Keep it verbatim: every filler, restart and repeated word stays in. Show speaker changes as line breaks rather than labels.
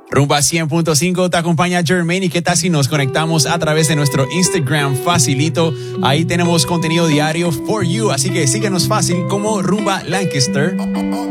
Rumba cien punto cinco te acompaña Jermaine. ¿Y qué tal si nos conectamos a través de nuestro Instagram facilito? Ahí tenemos contenido diario for you, así que síguenos fácil como Rumba Lancaster.